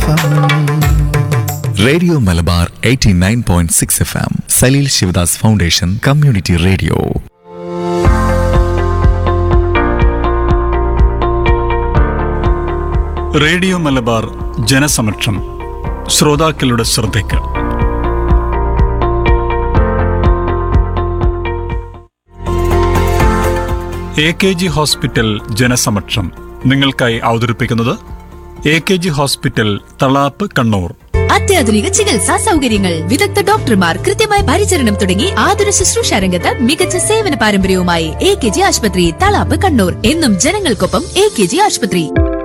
FM. Radio Malabar 89.6 FM Saleel Sivadas foundation community radio. Radio Malabar ജനസമക്ഷം. ശ്രോതാക്കളുടെ ശ്രദ്ധയ്ക്ക് AKG hospital ജനസമക്ഷം നിങ്ങൾക്കായി അവതരിപ്പിക്കുന്നത് AKG ഹോസ്പിറ്റൽ തളാപ്പ്, കണ്ണൂർ. അത്യാധുനിക ചികിത്സാ സൗകര്യങ്ങൾ, വിദഗ്ധ ഡോക്ടർമാർ, കൃത്യമായ പരിചരണം തുടങ്ങി ആതുര ശുശ്രൂഷ രംഗത്ത് മികച്ച സേവന പാരമ്പര്യവുമായി AKG ആശുപത്രി, തളാപ്പ്, കണ്ണൂർ. എന്നും ജനങ്ങൾക്കൊപ്പം AKG ആശുപത്രി.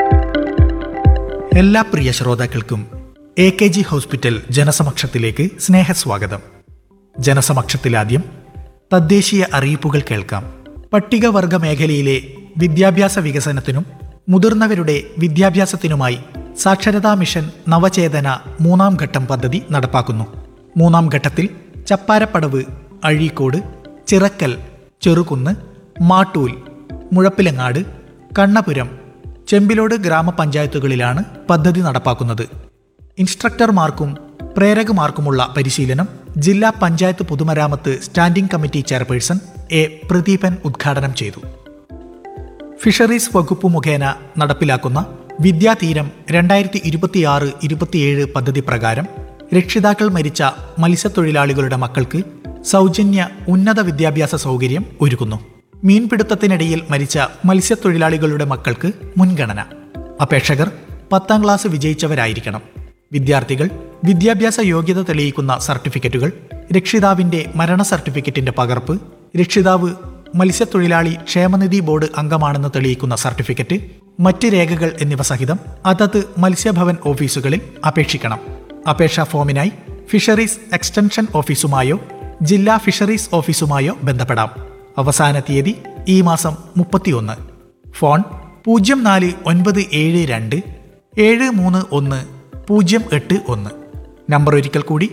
എല്ലാ പ്രിയ ശ്രോതാക്കൾക്കും AKG ഹോസ്പിറ്റൽ ജനസമക്ഷത്തിലേക്ക് സ്നേഹസ്വാഗതം. ജനസമക്ഷത്തിലാദ്യം തദ്ദേശീയ അറിയിപ്പുകൾ കേൾക്കാം. പട്ടികവർഗ മേഖലയിലെ വിദ്യാഭ്യാസ വികസനത്തിനും മുതിർന്നവരുടെ വിദ്യാഭ്യാസത്തിനുമായി സാക്ഷരതാ മിഷൻ നവചേതന 3ാം ഘട്ടം പദ്ധതി നടപ്പാക്കുന്നു. 3ാം ഘട്ടത്തിൽ ചപ്പാരപ്പടവ്, അഴീക്കോട്, ചിറക്കൽ, ചെറുകുന്ന്, മാട്ടൂൽ, മുഴപ്പിലങ്ങാട്, കണ്ണപുരം, ചെമ്പിലോട് ഗ്രാമപഞ്ചായത്തുകളിലാണ് പദ്ധതി നടപ്പാക്കുന്നത്. ഇൻസ്ട്രക്ടർമാർക്കും പ്രേരകമാർക്കുമുള്ള പരിശീലനം ജില്ലാ പഞ്ചായത്ത് പൊതുമരാമത്ത് സ്റ്റാൻഡിംഗ് കമ്മിറ്റി ചെയർപേഴ്സൺ പ്രദീപൻ ഉദ്ഘാടനം ചെയ്തു. ഫിഷറീസ് വകുപ്പ് മുഖേന നടപ്പിലാക്കുന്ന വിദ്യാതീരം 2026-27 പദ്ധതി പ്രകാരം രക്ഷിതാക്കൾ മരിച്ച മത്സ്യത്തൊഴിലാളികളുടെ മക്കൾക്ക് സൗജന്യ ഉന്നത വിദ്യാഭ്യാസ സൗകര്യം ഒരുക്കുന്നു. മീൻപിടുത്തത്തിനിടയിൽ മരിച്ച മത്സ്യത്തൊഴിലാളികളുടെ മക്കൾക്ക് മുൻഗണന. അപേക്ഷകർ 10ാം ക്ലാസ് വിജയിച്ചവരായിരിക്കണം. വിദ്യാർത്ഥികൾ വിദ്യാഭ്യാസ യോഗ്യത തെളിയിക്കുന്ന സർട്ടിഫിക്കറ്റുകൾ, രക്ഷിതാവിന്റെ മരണ സർട്ടിഫിക്കറ്റിന്റെ പകർപ്പ്, രക്ഷിതാവ് മത്സ്യത്തൊഴിലാളി ക്ഷേമനിധി ബോർഡ് അംഗമാണെന്ന് തെളിയിക്കുന്ന സർട്ടിഫിക്കറ്റ്, മറ്റ് രേഖകൾ എന്നിവ സഹിതം അതത് മത്സ്യഭവൻ ഓഫീസുകളിൽ അപേക്ഷിക്കണം. അപേക്ഷാ ഫോമിനായി ഫിഷറീസ് എക്സ്റ്റൻഷൻ ഓഫീസുമായോ ജില്ലാ ഫിഷറീസ് ഓഫീസുമായോ ബന്ധപ്പെടാം. അവസാന തീയതി ഈ മാസം 31. ഫോൺ 0492 731 081. നമ്പർ ഒരിക്കൽ കൂടി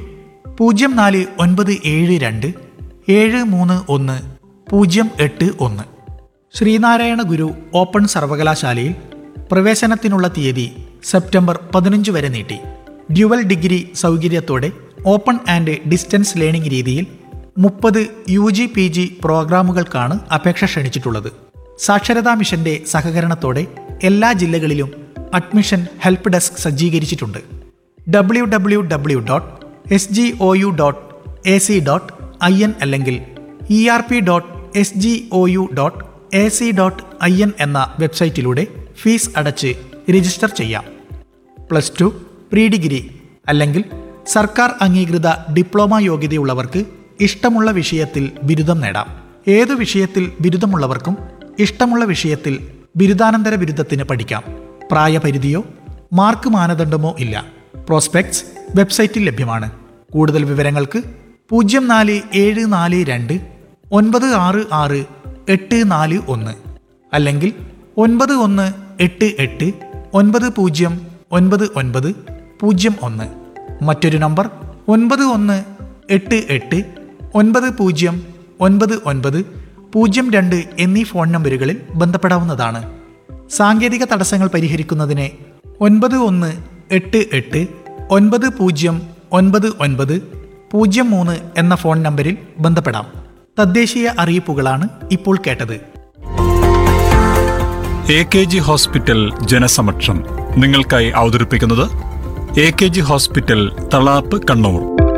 0492 731 081. ശ്രീനാരായണ ഗുരു ഓപ്പൺ സർവകലാശാലയിൽ പ്രവേശനത്തിനുള്ള തീയതി സെപ്റ്റംബർ 15 വരെ നീട്ടി. Dual degree സൗകര്യത്തോടെ open and distance learning രീതിയിൽ 30 UG PG പ്രോഗ്രാമുകൾക്കാണ് അപേക്ഷ ക്ഷണിച്ചിട്ടുള്ളത്. സാക്ഷരതാ മിഷന്റെ സഹകരണത്തോടെ എല്ലാ ജില്ലകളിലും അഡ്മിഷൻ ഹെൽപ്പ് ഡെസ്ക് സജ്ജീകരിച്ചിട്ടുണ്ട്. www.sgou.ac.in അല്ലെങ്കിൽ erp.sgou.ac.in എന്ന വെബ്സൈറ്റിലൂടെ ഫീസ് അടച്ച് രജിസ്റ്റർ ചെയ്യാം. +2, പ്രീ ഡിഗ്രി അല്ലെങ്കിൽ സർക്കാർ അംഗീകൃത ഡിപ്ലോമ യോഗ്യതയുള്ളവർക്ക് ഇഷ്ടമുള്ള വിഷയത്തിൽ ബിരുദം നേടാം. ഏതു വിഷയത്തിൽ ബിരുദമുള്ളവർക്കും ഇഷ്ടമുള്ള വിഷയത്തിൽ ബിരുദാനന്തര ബിരുദത്തിന് പഠിക്കാം. പ്രായപരിധിയോ മാർക്ക് മാനദണ്ഡമോ ഇല്ല. പ്രോസ്പെക്ട്സ് വെബ്സൈറ്റിൽ ലഭ്യമാണ്. കൂടുതൽ വിവരങ്ങൾക്ക് 0472 966 841 അല്ലെങ്കിൽ 9188 909901. മറ്റൊരു നമ്പർ 9188 909902 എന്നീ ഫോൺ നമ്പറുകളിൽ ബന്ധപ്പെടാവുന്നതാണ്. സാങ്കേതിക തടസ്സങ്ങൾ പരിഹരിക്കുന്നതിന് 9188 909903 എന്ന ഫോൺ നമ്പറിൽ ബന്ധപ്പെടാം. തദ്ദേശീയ അറിയിപ്പുകളാണ് ഇപ്പോൾ കേട്ടത്. AKG ഹോസ്പിറ്റൽ ജനസമക്ഷം നിങ്ങൾക്കായി അവതരിപ്പിക്കുന്നത് AKG hospital Thalap, Kannur.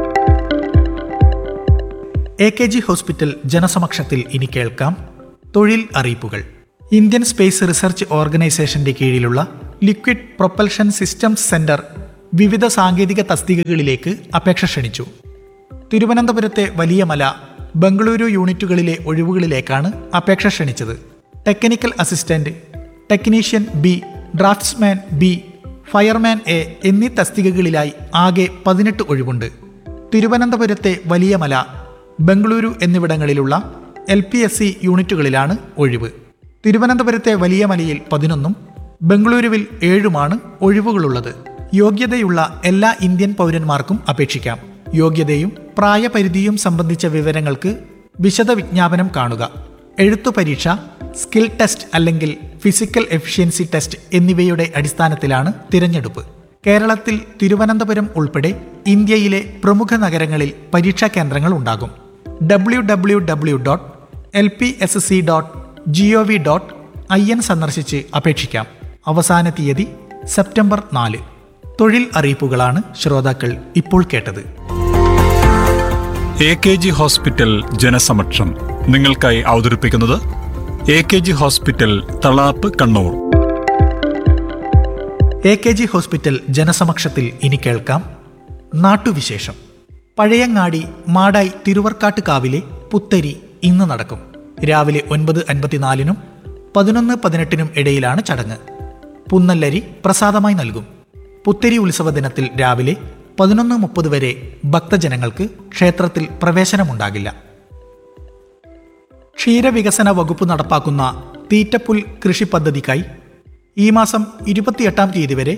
AKG hospital ജനസമക്ഷത്തിൽ ഇനി കേൾക്കാം തൊഴിൽ അറിയിപ്പുകൾ. ഇന്ത്യൻ സ്പേസ് റിസർച്ച് ഓർഗനൈസേഷന്റെ കീഴിലുള്ള ലിക്വിഡ് പ്രൊപ്പൽഷൻ സിസ്റ്റംസ് സെന്റർ വിവിധ സാങ്കേതിക തസ്തികകളിലേക്ക് അപേക്ഷ ക്ഷണിച്ചു. തിരുവനന്തപുരത്തെ വലിയമല, ബംഗളൂരു യൂണിറ്റുകളിലെ ഒഴിവുകളിലേക്കാണ് അപേക്ഷ ക്ഷണിച്ചത്. Technical assistant, technician B, draughtsman B, fireman A എന്നീ തസ്തികകളിലായി ആകെ 18 ഒഴിവുണ്ട്. തിരുവനന്തപുരത്തെ വലിയമല, ബംഗളൂരു എന്നിവിടങ്ങളിലുള്ള LPSC യൂണിറ്റുകളിലാണ് ഒഴിവ്. തിരുവനന്തപുരത്തെ വലിയമലയിൽ 11ഉം ബംഗളൂരുവിൽ 7ഉമാണ് ഒഴിവുകളുള്ളത്. യോഗ്യതയുള്ള എല്ലാ ഇന്ത്യൻ പൗരന്മാർക്കും അപേക്ഷിക്കാം. യോഗ്യതയും പ്രായപരിധിയും സംബന്ധിച്ച വിവരങ്ങൾക്ക് വിശദ വിജ്ഞാപനം കാണുക. എഴുത്തു പരീക്ഷ, സ്കിൽ ടെസ്റ്റ് അല്ലെങ്കിൽ ഫിസിക്കൽ എഫിഷ്യൻസി ടെസ്റ്റ് എന്നിവയുടെ അടിസ്ഥാനത്തിലാണ് തിരഞ്ഞെടുപ്പ്. കേരളത്തിൽ തിരുവനന്തപുരം ഉൾപ്പെടെ ഇന്ത്യയിലെ പ്രമുഖ നഗരങ്ങളിൽ പരീക്ഷാ കേന്ദ്രങ്ങൾ ഉണ്ടാകും. www.lpsc.gov.in സന്ദർശിച്ച് അപേക്ഷിക്കാം. അവസാന തീയതി സെപ്റ്റംബർ 4. തൊഴിൽ അറിയിപ്പുകളാണ് ശ്രോതാക്കൾ ഇപ്പോൾ കേട്ടത്. AKG ഹോസ്പിറ്റൽ ജനസമക്ഷം നിങ്ങൾക്കായി അവതരിപ്പിക്കുന്നത് AKG hospital Thalap Kannur. AKG hospital ജനസമക്ഷത്തിൽ ഇനി കേൾക്കാം നാട്ടുവിശേഷം. പഴയങ്ങാടി മാടായി തിരുവർക്കാട്ട് കാവിലെ പുത്തരി ഇന്ന് നടക്കും. രാവിലെ 9:54-നും 11:18-നും ഇടയിലാണ് ചടങ്ങ്. പുന്നല്ലരി പ്രസാദമായി നൽകും. പുത്തരി ഉത്സവ ദിനത്തിൽ രാവിലെ 11:30 വരെ ഭക്തജനങ്ങൾക്ക് ക്ഷേത്രത്തിൽ പ്രവേശനമുണ്ടാകില്ല. ക്ഷീരവികസന വകുപ്പ് നടപ്പാക്കുന്ന തീറ്റപ്പുൽ കൃഷി പദ്ധതിക്കായി ഈ മാസം 28-ാം തീയതി വരെ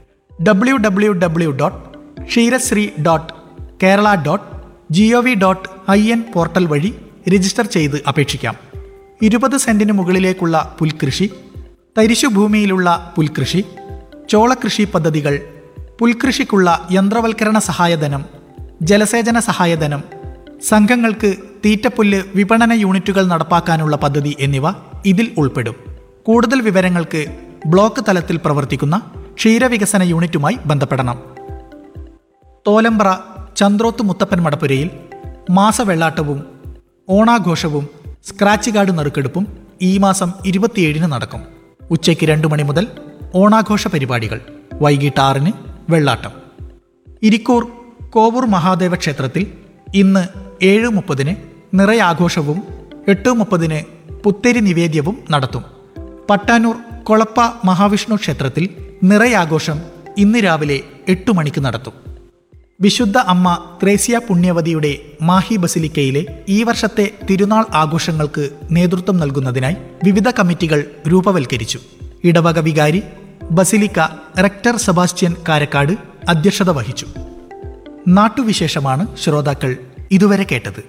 www.kshree.kerala.gov.in പോർട്ടൽ വഴി രജിസ്റ്റർ ചെയ്ത് അപേക്ഷിക്കാം. 20 സെന്റിന് മുകളിലേക്കുള്ള പുൽകൃഷി, തരിശുഭൂമിയിലുള്ള പുൽകൃഷി, ചോളകൃഷി പദ്ധതികൾ, പുൽകൃഷിക്കുള്ള യന്ത്രവൽക്കരണ സഹായധനം, ജലസേചന സഹായധനം, സംഘങ്ങൾക്ക് തീറ്റപ്പുല്ല് വിപണന യൂണിറ്റുകൾ നടപ്പാക്കാനുള്ള പദ്ധതി എന്നിവ ഇതിൽ ഉൾപ്പെടും. കൂടുതൽ വിവരങ്ങൾക്ക് ബ്ലോക്ക് തലത്തിൽ പ്രവർത്തിക്കുന്ന ക്ഷീരവികസന യൂണിറ്റുമായി ബന്ധപ്പെടണം. തോലമ്പ്ര ചന്ദ്രോത്ത് മുത്തപ്പൻ മടപ്പുരയിൽ മാസവെള്ളാട്ടവും ഓണാഘോഷവും സ്ക്രാച്ച് കാർഡ് നറുക്കെടുപ്പും ഈ മാസം 27-ന് നടക്കും. ഉച്ചയ്ക്ക് 2 മണി മുതൽ ഓണാഘോഷ പരിപാടികൾ. വൈകിട്ട് 6-ന് വെള്ളാട്ടം. ഇരിക്കൂർ കോവൂർ മഹാദേവ ക്ഷേത്രത്തിൽ ഇന്ന് 7:30-ന് നിറയാഘോഷവും 8:30-ന് പുത്തരി നിവേദ്യവും നടത്തും. പട്ടാനൂർ കൊളപ്പ മഹാവിഷ്ണു ക്ഷേത്രത്തിൽ നിറയാഘോഷം ഇന്ന് രാവിലെ 8 മണിക്ക് നടത്തും. വിശുദ്ധ അമ്മ ത്രേസ്യ പുണ്യവതിയുടെ മാഹി ബസിലിക്കയിലെ ഈ വർഷത്തെ തിരുനാൾ ആഘോഷങ്ങൾക്ക് നേതൃത്വം നൽകുന്നതിനായി വിവിധ കമ്മിറ്റികൾ രൂപവൽക്കരിച്ചു. ഇടവക വികാരി ബസിലിക്ക റെക്ടർ സെബാസ്റ്റ്യൻ കാരക്കാട് അധ്യക്ഷത വഹിച്ചു. നാട്ടുവിശേഷമാണ് ശ്രോതാക്കൾ ഇതുവരെ കേട്ടത്.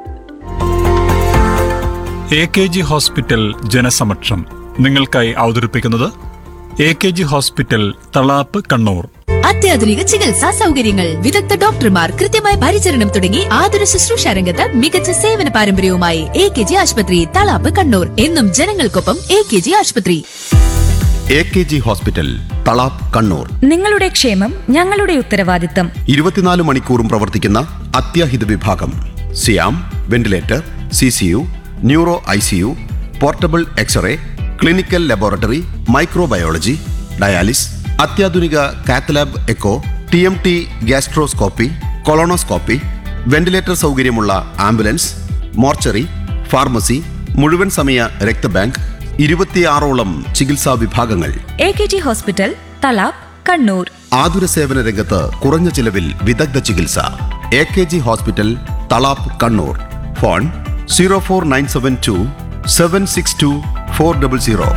AKG ഹോസ്പിറ്റൽ ജനസമക്ഷം നിങ്ങൾക്കായി അവതരിപ്പിക്കുന്നത് AKG ഹോസ്പിറ്റൽ തളാപ്പ് കണ്ണൂർ. അത്യാധുനിക ചികിത്സാ സൗകര്യങ്ങൾ, വിദഗ്ധ ഡോക്ടർമാർ, കൃത്യമായ പരിചരണം തുടങ്ങി ആതുര ശുശ്രൂഷ രംഗത്ത് മികച്ച സേവന പാരമ്പര്യവുമായി AKG ആശുപത്രി തളാപ്പ് കണ്ണൂർ. എന്നും ജനങ്ങൾക്കൊപ്പം AKG ആശുപത്രി. AKG hospital Thalap Kannur. നിങ്ങളുടെ ക്ഷേമം ഞങ്ങളുടെ ഉത്തരവാദിത്തം. 24 മണിക്കൂറും പ്രവർത്തിക്കുന്ന അത്യാഹിത വിഭാഗം, സിയാം ventilator, CCU, neuro ICU, portable x-ray, clinical laboratory, microbiology, dialysis, അത്യാധുനിക cath lab echo, TMT gastroscopy, colonoscopy, ventilator സൗകര്യമുള്ള ആംബുലൻസ്, മോർച്ചറി, ഫാർമസി, മുഴുവൻ സമയ രക്തബാങ്ക്, 26ഓളം ചികിത്സാ വിഭാഗങ്ങൾ. AKG hospital Thalap Kannur. ആതുര സേവന രംഗത്ത് കുറഞ്ഞ ചിലവിൽ വിദഗ്ധ ചികിത്സ. AKG hospital Thalap Kannur. Phone 04972 762 400.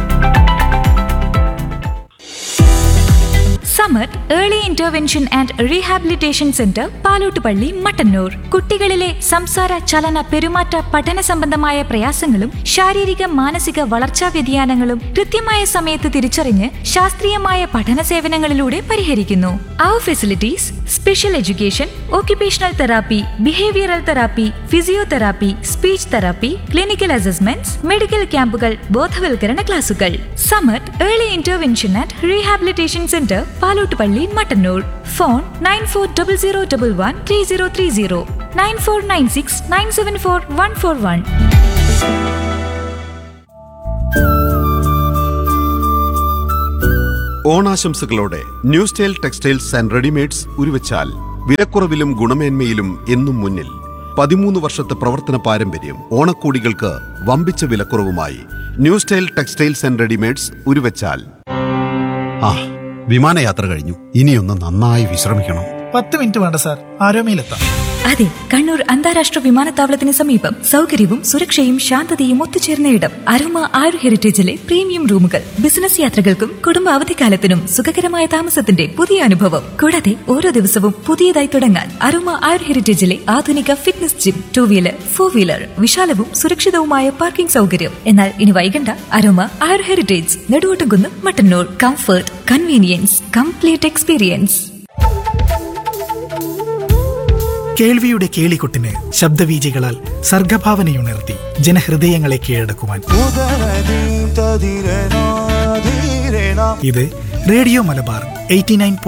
Samath early intervention and rehabilitation centre Palottupalli Mattannur. കുട്ടികളിലെ സംസാര, ചലന, പെരുമാറ്റ, പഠന സംബന്ധമായ പ്രയാസങ്ങളും ശാരീരിക മാനസിക വളർച്ചാ വ്യതിയാനങ്ങളും കൃത്യമായ സമയത്ത് തിരിച്ചറിഞ്ഞ് ശാസ്ത്രീയമായ പഠന സേവനങ്ങളിലൂടെ പരിഹരിക്കുന്നു. അവർ facilities: special education, occupational therapy, behavioural therapy, physiotherapy, speech therapy, clinical assessments, medical ക്യാമ്പുകൾ, ബോധവൽക്കരണ ക്ലാസുകൾ. Samath early intervention and rehabilitation centre Palottupalli Mattannur. Phone 9400113030 9496974141. ഓണാശംസകളോടെ new style textiles and readymades Uruvachal. വിലക്കുറവിലും ഗുണമേന്മയിലും എന്നും മുന്നിൽ. 13 വർഷത്തെ പ്രവർത്തന പാരമ്പര്യം. ഓണക്കോടികൾക്ക് വമ്പിച്ച വിലക്കുറവുമായി new style textiles and readymades Uruvachal. വിമാനയാത്ര കഴിഞ്ഞു. ഇനിയൊന്ന് നന്നായി വിശ്രമിക്കണം. 10 മിനിറ്റ് വേണ്ട സാർ, ആരോമയിലെത്താം. അതെ, കണ്ണൂർ അന്താരാഷ്ട്ര വിമാനത്താവളത്തിന് സമീപം സൗകര്യവും സുരക്ഷയും ശാന്തതയും ഒത്തുചേർന്ന ഇടം. അരോമ ആയുർ ഹെറിറ്റേജിലെ പ്രീമിയം റൂമുകൾ. ബിസിനസ് യാത്രകൾക്കും കുടുംബ അവധിക്കാലത്തിനും സുഖകരമായ താമസത്തിന്റെ പുതിയ അനുഭവം. കൂടാതെ ഓരോ ദിവസവും പുതിയതായി തുടങ്ങാൻ അരോമ ആയുർ ഹെറിറ്റേജിലെ ആധുനിക fitness gym, 2 wheeler 4 wheeler, വിശാലവും സുരക്ഷിതവുമായ parking സൗകര്യം. എന്നാൽ ഇനി വൈകണ്ട, അരോമ ആയുർ heritage, Neduvottumkunnu, Mattannur. Comfort, convenience, complete experience. കേൾവിയുടെ കേളികൊട്ടിന് ശബ്ദവീചികളാൽ സർഗഭാവനയുണർത്തി ജനഹൃദയങ്ങളെ കീഴടക്കുവാൻ ഇത് റേഡിയോ മലബാർ 89.